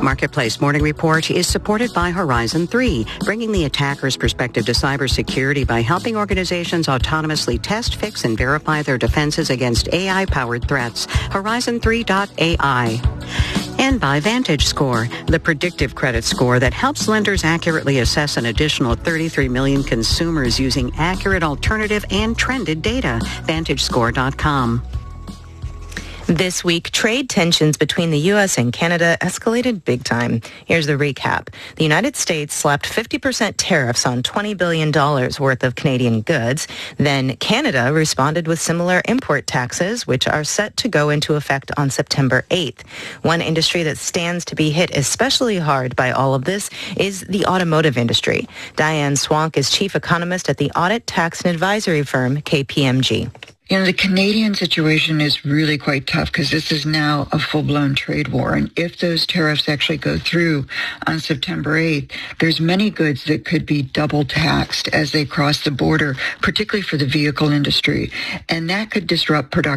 Marketplace Morning Report is supported by Horizon 3, bringing the attacker's perspective to cybersecurity by helping organizations autonomously test, fix, and verify their defenses against AI-powered threats. Horizon3.ai. And by VantageScore, the predictive credit score that helps lenders accurately assess an additional 33 million consumers using accurate alternative and trended data. VantageScore.com. This week, trade tensions between the U.S. and Canada escalated big time. Here's the recap. The United States slapped 50% tariffs on $20 billion worth of Canadian goods. Then Canada responded with similar import taxes, which are set to go into effect on September 8th. One industry that stands to be hit especially hard by all of this is the automotive industry. Diane Swank is chief economist at the audit, tax, and advisory firm KPMG. You know, the Canadian situation is really quite tough because this is now a full-blown trade war. And if those tariffs actually go through on September 8th, there's many goods that could be double taxed as they cross the border, particularly for the vehicle industry. And that could disrupt production.